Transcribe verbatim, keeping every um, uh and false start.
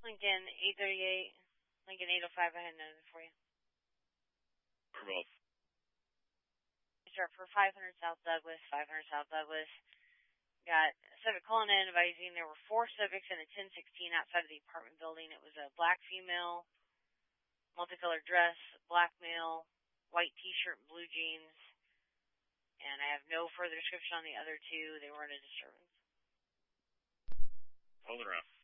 Lincoln eight thirty-eight, Lincoln eight oh five, I had noted for you. For both. Start for five hundred South Douglas, five hundred South Douglas. Got a Civic calling in advising there were four Civics in a ten sixteen outside of the apartment building. It was a black female, multicolored dress, black male, white t-shirt, blue jeans. And I have no further description on the other two. They weren't a disturbance. Hold it around.